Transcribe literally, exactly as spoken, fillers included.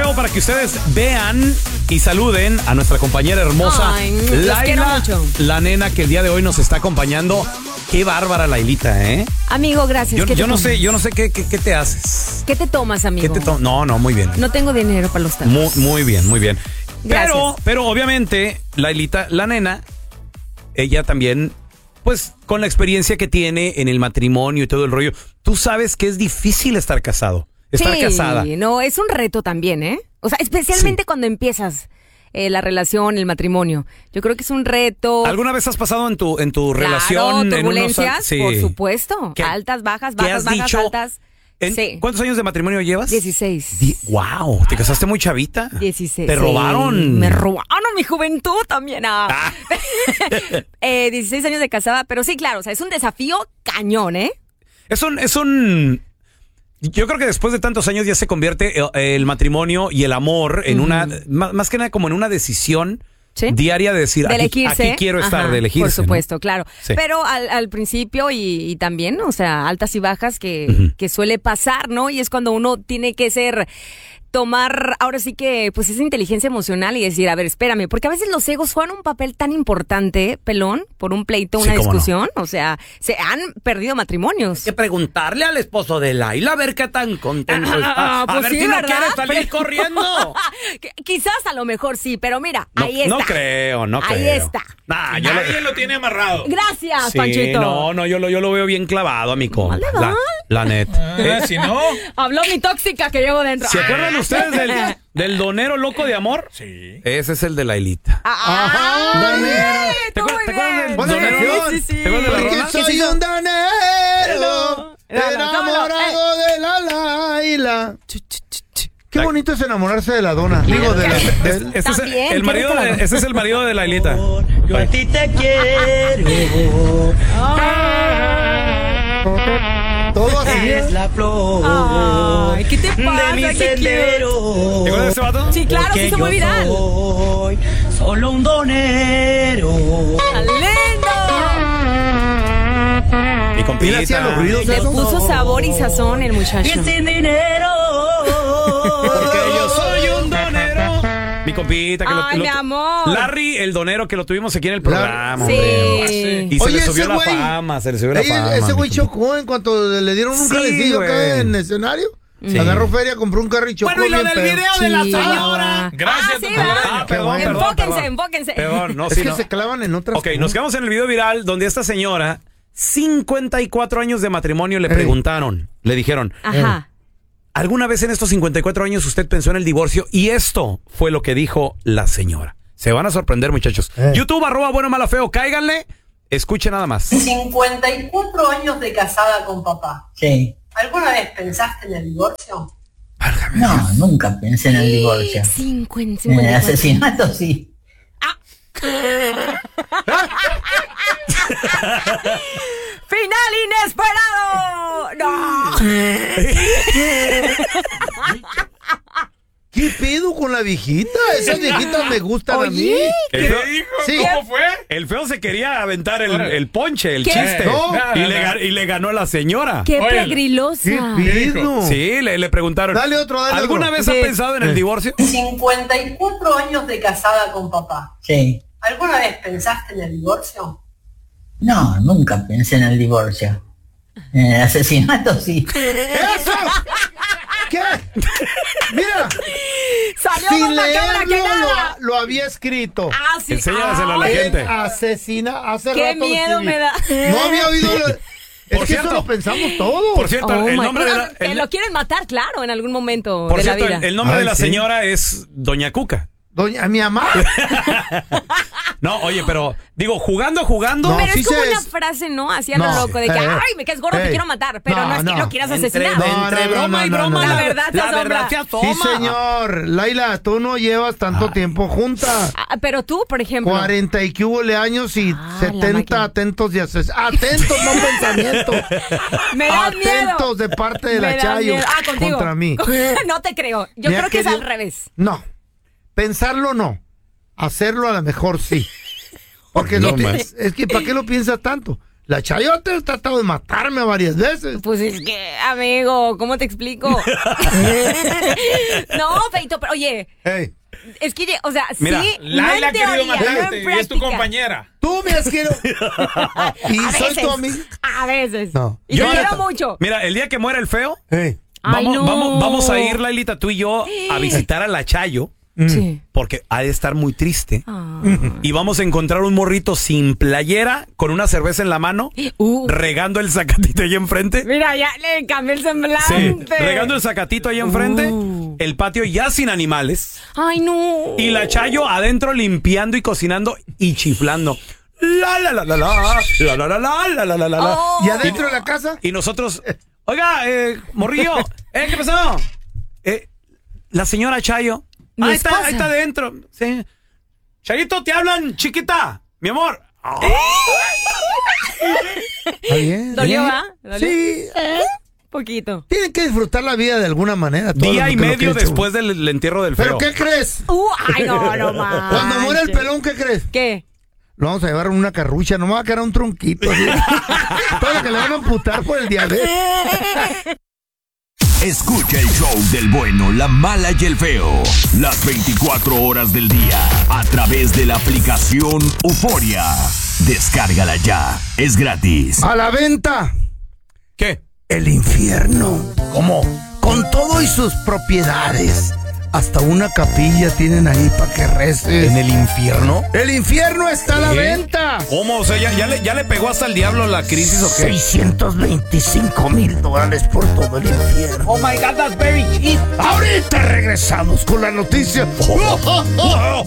hago para que ustedes vean y saluden a nuestra compañera hermosa Ay, los quiero Laila, mucho. la nena que el día de hoy nos está acompañando. Qué bárbara, Lailita, ¿eh? Amigo, gracias. Yo, ¿Qué te yo no tomas? sé, yo no sé qué, qué, qué te haces. ¿Qué te tomas, amigo? ¿Qué te to- no, no, muy bien. No tengo dinero para los tacos. Muy, muy bien, muy bien. Gracias. Pero, pero obviamente, Lailita, la nena, ella también, pues, con la experiencia que tiene en el matrimonio y todo el rollo, tú sabes que es difícil estar casado, estar sí, casada. no, es un reto también, ¿eh? O sea, especialmente Sí. cuando empiezas eh, la relación, el matrimonio. Yo creo que es un reto. ¿Alguna vez has pasado en tu, en tu Claro, relación? en turbulencias, unos- sí. por supuesto. ¿Qué- Altas, bajas, qué bajas, has bajas, dicho? altas. ¿En- Sí. ¿Cuántos años de matrimonio llevas? dieciséis. Di- wow, ¿te casaste muy chavita? dieciséis. ¿Te sí. robaron? Me robaron mi juventud también. Ah. Ah. eh, dieciséis años de casada, pero sí, claro, o sea, es un desafío cañón, ¿eh? Es un, es un... Yo creo que después de tantos años ya se convierte eh, el matrimonio y el amor en una... Más, más que nada como en una decisión Sí. diaria de decir, De aquí, elegirse. aquí quiero estar, Ajá, de elegirse. por supuesto, ¿no? claro. Sí. Pero al, al principio y, y también, o sea, altas y bajas que, Ujú. que suele pasar, ¿no? Y es cuando uno tiene que ser... tomar ahora sí que pues esa inteligencia emocional y decir, a ver, espérame, porque a veces los egos juegan un papel tan importante, pelón, por un pleito, Sí, una cómo no. discusión, o sea, se han perdido matrimonios. que preguntarle al esposo de Laila a ver qué tan contento está. Ah, A pues ver sí, si no ¿verdad? quiere salir Pero- corriendo. Que- Quizás a lo mejor sí, pero mira, No, ahí está. no creo, no creo. Ahí está. Nah, yo lo- Nadie lo tiene amarrado. Gracias, Sí, Panchito. no, no, yo lo, yo lo veo bien clavado a mi compa. Vale, La, va. la neta. Ah, si no, Habló mi tóxica que llevo dentro. ¿Se acuerdan ustedes del, del donero loco de amor? sí. Ese es el de Lailita. Ajá. ¿Te ¿Te acuerdas- te acuerdas del Buena donero? canción. Sí, sí, sí. ¿Te acuerdas de la Porque rola? soy un danero enamorado de la Laila. Qué bonito es enamorarse de la dona. Digo, de la... del- Este es el, También, el marido ¿quieres que de, la- este es el marido de Lailita. Yo a ti te quiero. Todo así. Eres la flor. Ay, ¿qué te pasa? de mi Qué cute. sendero. ¿Te acuerdas de ese vato? Sí, claro, Porque se hizo muy yo viral. soy solo un donero. ¡Lindo! Mi compita. Mira, hacía los ruidos Le esos. puso sabor y sazón el Y muchacho. sin dinero. Porque yo soy un donero. Mi compita. Que lo- Ay, lo- mi amor. Larry, el donero que lo tuvimos aquí en el programa. Sí. hombre. Y se Oye, le subió ese la güey- fama, se le subió la Ey, fama. ese mi güey compita. chocó en cuanto le dieron un Sí, carecillo güey. acá en el escenario. Agarró feria, compró un carro y chocó Bueno, y lo bien del feo. video de la Sí. señora. Gracias, Ah, sí, don ¿verdad? Telaraño. Ah, perdón, Qué bueno. perdón, Enfóquense, perdón. enfóquense. Perdón, no, Es sí, que no. se clavan en otras Ok, nos quedamos en el video viral donde esta señora, cincuenta y cuatro años de matrimonio, le Ey. preguntaron, le dijeron, Ajá. ¿alguna vez en estos cincuenta y cuatro años usted pensó en el divorcio? Y esto fue lo que dijo la señora. Se van a sorprender, muchachos. Eh. YouTube, arroba bueno, mala, feo, cáiganle. Escuchen nada más. cincuenta y cuatro años de casada con papá. Sí. ¿Alguna vez pensaste en el divorcio? No, nunca pensé en el divorcio. cincuenta, En el cincuenta y cuatro. asesinato sí. ¡Final inesperado! ¡No! ¿Qué pedo con la viejita? Esas viejitas me gustan a mí. Oye, El ¿Qué feo, dijo? Sí. ¿Cómo fue? el feo se quería aventar el, Órale. el ponche, el ¿Qué? chiste. No. y, le, ga- y le ganó la señora. ¡Qué Oye, pegrilosa! ¿Qué pedo? Sí, le, le preguntaron. Dale otro, dale ¿Alguna otro. vez Sí. ha pensado en el Eh. divorcio? cincuenta y cuatro años de casada con papá. Sí. ¿Alguna vez pensaste en el divorcio? No, nunca pensé en el divorcio. En el asesinato sí. ¡Eso! ¿Qué? Mira, ¡Salió sin más macabra que leerlo nada! lo, lo había escrito. Ah, sí. Enséñaselo a la Ay, gente. Asesina, hace ¡Qué rato lo miedo escribí. me da! No había oído. lo- Es Por que cierto. eso lo pensamos todos. Por cierto, Oh el my nombre de la, God. Te el- lo quieren matar, claro, en algún momento por de cierto, la vida. el, el nombre Ay, de la sí. señora es Doña Cuca. Doña, mi mamá. No, oye, pero digo, jugando, jugando. No, Pero sí es como se una es- frase, ¿no? Así a No, lo loco, de que, eh, ay, me caes gordo, te eh, quiero matar. Pero no, no, es que no. lo quieras Entre, asesinar. No, entre no, broma no, y no, broma, no, La no. verdad se la asombra. verdad se asoma. Sí, señor. Laila, tú no llevas tanto tiempo junta. Ah, pero tú, por ejemplo. cuarenta y que hubo años y Ah, la setenta máquina. atentos de ases... Atentos, no pensamiento. Me das miedo. Atentos de parte de Me la das Chayo miedo. Ah, contigo. contra mí. No te creo. Yo Me ha creo que es querido- al revés. No. Pensarlo no. Hacerlo a lo mejor sí. Porque No no te- más. es que ¿para qué lo piensas tanto? La Chayo te ha tratado de matarme varias veces. Pues es que, amigo, ¿cómo te explico? No, Feito, pero oye, Hey, es que, o sea, Mira, sí, no Laila en ha querido teoría, no matarte en y es tu práctica. compañera. tú me has querido. ¿Y A soy veces, tu amigo? a veces. No. Y Yo te ya- quiero mucho. Mira, el día que muera el feo, Hey. Ay, vamos, no. vamos, vamos a ir, Lailita, tú y yo, a visitar a la Chayo, Sí. porque ha de estar muy triste. Ah. Y vamos a encontrar un morrito sin playera, con una cerveza en la mano, Uh. regando el zacatito ahí enfrente. Mira, ya le cambié el Sí, semblante. regando el zacatito ahí enfrente. Uh. El patio ya sin animales. Ay, no. Y la Chayo adentro limpiando y cocinando y chiflando. La la la la la la la la la la la la la. Oh. ¿Y adentro de la casa? Y nosotros, oiga, eh, morrillo, eh, ¿qué pasó? Eh, la señora Chayo. Mi Ahí está, esposa. ahí está adentro. Sí. Chayito, te hablan, chiquita, mi amor. Está bien. ¿Dolió, ¿Eh? va? ¿Dolió? Sí. Poquito. Tienen que disfrutar la vida de alguna manera. todos Día los y que lo medio quieren, después del, del entierro del ¿Pero feo. qué crees? Uh, ay, no, no más. Cuando muere el pelón, ¿qué crees? ¿Qué? Lo vamos a llevar en una carrucha, no me va a quedar un tronquito. Así. Todo lo que le van a amputar por el diabetes. Escucha el show del bueno, la mala y el feo. Las veinticuatro horas del día. A través de la aplicación Euforia. Descárgala ya. Es gratis. A la venta, ¿Qué? el infierno. ¿Cómo? Con todo y sus propiedades. Hasta una capilla tienen ahí para que reces. ¿En el infierno? El infierno está a la ¿Qué? venta. ¿Cómo? O sea, ¿ya, ya, le, ¿ya le pegó hasta el diablo la crisis o qué? seiscientos veinticinco mil dólares por todo el infierno. Oh my God, that's very cheap. Ahorita regresamos con la noticia.